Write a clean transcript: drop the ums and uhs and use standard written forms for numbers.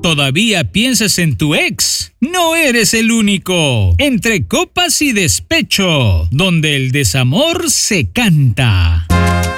¿Todavía piensas en tu ex? No eres el único. Entre copas y despecho, donde el desamor se canta.